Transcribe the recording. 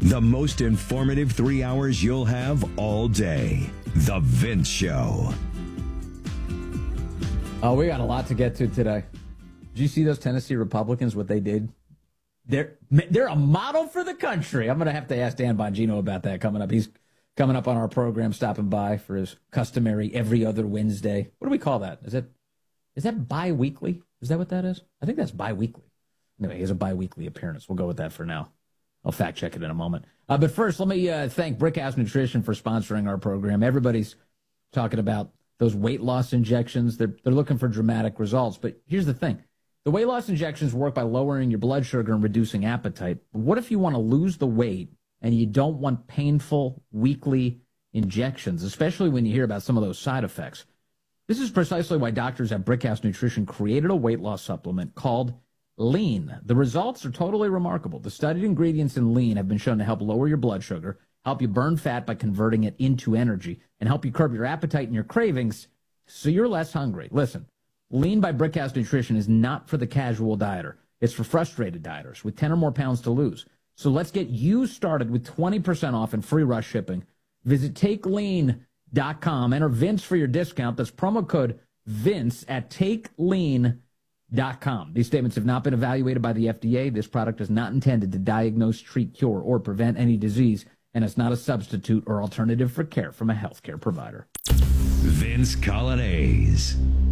The most informative 3 hours you'll have all day. The Vince Show. Oh, we got a lot to get to today. Did you see those Tennessee Republicans, what they did? They're a model for the country. I'm going to have to ask Dan Bongino about that coming up. He's coming up on our program, stopping by for his customary every other Wednesday. What do we call that? Is that bi-weekly? Is that what that is? I think that's bi-weekly. Anyway, he has a bi-weekly appearance. We'll go with that for now. I'll fact check it in a moment. But first, let me thank Brickhouse Nutrition for sponsoring our program. Everybody's talking about those weight loss injections. They're looking for dramatic results. But here's the thing. The weight loss injections work by lowering your blood sugar and reducing appetite. But what if you want to lose the weight and you don't want painful weekly injections, especially when you hear about some of those side effects? This is precisely why doctors at Brickhouse Nutrition created a weight loss supplement called Lean. The results are totally remarkable. The studied ingredients in Lean have been shown to help lower your blood sugar, help you burn fat by converting it into energy, and help you curb your appetite and your cravings so you're less hungry. Listen, Lean by Brickhouse Nutrition is not for the casual dieter. It's for frustrated dieters with 10 or more pounds to lose. So let's get you started with 20% off and free rush shipping. Visit TakeLean.com. Enter Vince for your discount. That's promo code Vince at TakeLean.com. These statements have not been evaluated by the FDA. This product is not intended to diagnose, treat, cure, or prevent any disease, and it's not a substitute or alternative for care from a healthcare provider. Vince Coglianese.